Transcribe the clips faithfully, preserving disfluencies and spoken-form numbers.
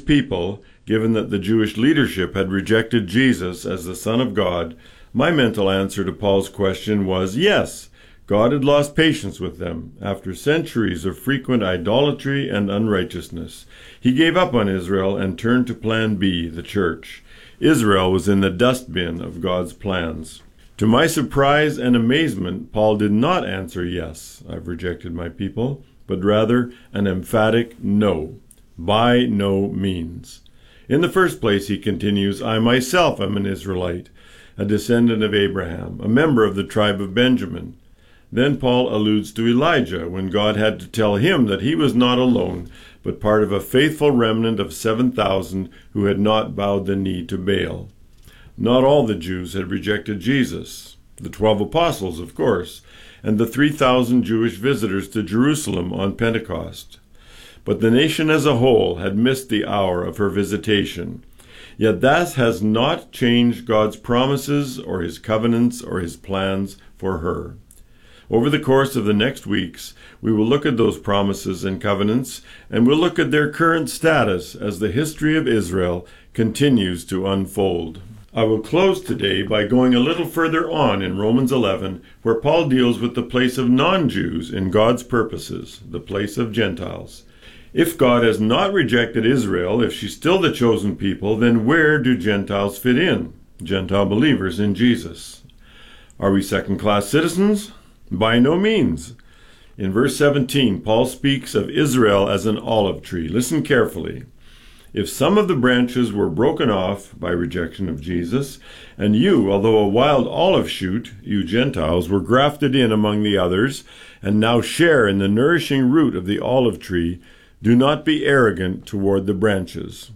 people, given that the Jewish leadership had rejected Jesus as the Son of God, my mental answer to Paul's question was yes, God had lost patience with them after centuries of frequent idolatry and unrighteousness. He gave up on Israel and turned to Plan B, the church. Israel was in the dustbin of God's plans. To my surprise and amazement, Paul did not answer yes, I've rejected my people, but rather an emphatic no, by no means. In the first place, he continues, I myself am an Israelite, a descendant of Abraham, a member of the tribe of Benjamin. Then Paul alludes to Elijah, when God had to tell him that he was not alone, but part of a faithful remnant of seven thousand who had not bowed the knee to Baal. Not all the Jews had rejected Jesus, the twelve apostles, of course, and the three thousand Jewish visitors to Jerusalem on Pentecost. But the nation as a whole had missed the hour of her visitation. Yet that has not changed God's promises or his covenants or his plans for her. Over the course of the next weeks, we will look at those promises and covenants, and we'll look at their current status as the history of Israel continues to unfold. I will close today by going a little further on in Romans eleven, where Paul deals with the place of non-Jews in God's purposes, the place of Gentiles. If God has not rejected Israel, if she's still the chosen people, then where do Gentiles fit in? Gentile believers in Jesus. Are we second-class citizens? By no means. In verse seventeen, Paul speaks of Israel as an olive tree. Listen carefully. If some of the branches were broken off by rejection of Jesus, and you, although a wild olive shoot, you Gentiles, were grafted in among the others, and now share in the nourishing root of the olive tree, do not be arrogant toward the branches.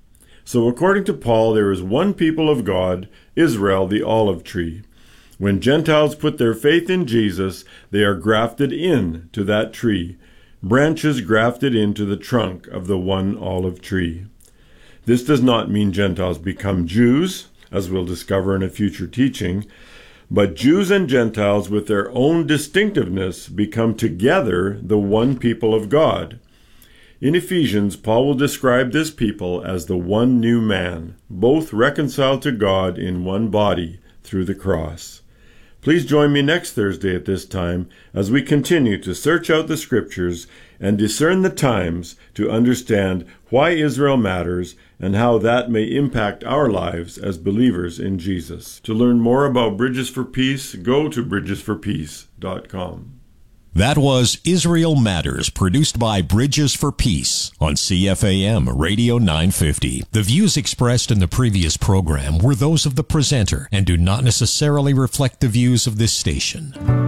So according to Paul, there is one people of God, Israel, the olive tree. When Gentiles put their faith in Jesus, they are grafted in to that tree, branches grafted into the trunk of the one olive tree. This does not mean Gentiles become Jews, as we'll discover in a future teaching, but Jews and Gentiles with their own distinctiveness become together the one people of God. In Ephesians, Paul will describe this people as the one new man, both reconciled to God in one body through the cross. Please join me next Thursday at this time as we continue to search out the Scriptures and discern the times to understand why Israel matters and how that may impact our lives as believers in Jesus. To learn more about Bridges for Peace, go to bridges for peace dot com. That was Israel Matters, produced by Bridges for Peace on C F A M Radio nine fifty. The views expressed in the previous program were those of the presenter and do not necessarily reflect the views of this station.